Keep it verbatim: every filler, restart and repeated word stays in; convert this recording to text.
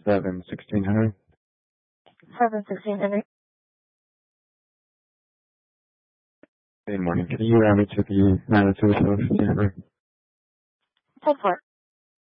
seven sixteen hundred. seven sixteen hundred. Good morning. Can you route me to the Manitoba Post Denver? ten four.